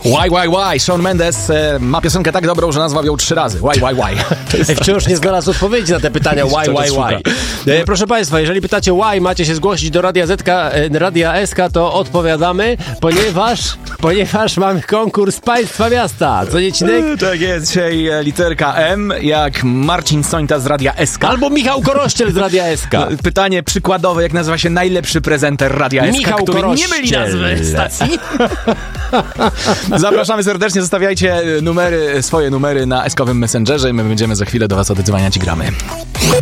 Why. Shawn Mendes ma piosenkę tak dobrą, że nazwał ją 3 razy. Why. Wciąż nie znalazł odpowiedzi na te pytania why. Proszę Państwa, jeżeli pytacie why, macie się zgłosić do Radia SK, to odpowiadamy, ponieważ mamy konkurs Państwa Miasta. Co nie, Cinek? Tak jest, dzisiaj literka M, jak Marcin Sońta z Radia SK. Albo Michał Koroszczel z Radia SK. Pytanie przykładowe, jak nazywa się najlepszy prezenter Radia SK, Michał który Koroszczel. nie myli nazwy stacji. Zapraszamy serdecznie, zostawiajcie swoje numery na SK-owym Messengerze i my będziemy za chwilę do Was oddzwaniać i gramy.